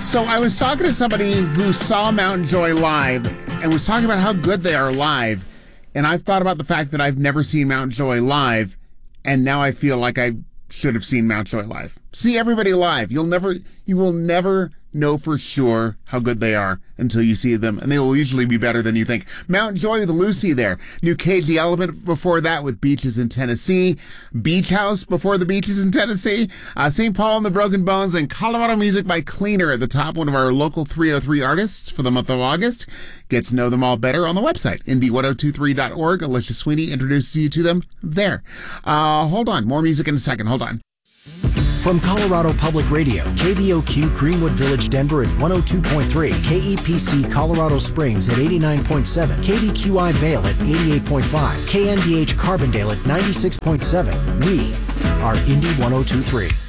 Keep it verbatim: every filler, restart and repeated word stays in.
So I was talking to somebody who saw Mountain Joy live and was talking about how good they are live. And I've thought about the fact that I've never seen Mountain Joy live, and now I feel like I should have seen Mount Joy live. See everybody live. You'll never, you will never know for sure how good they are until you see them, and they will usually be better than you think. Mount Joy with Lucy there. New Cage the Elephant before that with Beaches in Tennessee. Beach House before the Beaches in Tennessee. Uh, Saint Paul and the Broken Bones, and Colorado Music by Cleaner at the top, one of our local three oh three artists for the month of August. Get to know them all better on the website, indie ten twenty-three dot org. Alicia Sweeney introduces you to them there. Uh, hold on. More music in a second. Hold on. From Colorado Public Radio, K V O Q Greenwood Village, Denver at one oh two point three, K E P C Colorado Springs at eighty-nine point seven, K D Q I Vail at eighty-eight point five, K N D H Carbondale at ninety-six point seven. We are Indy ten twenty-three.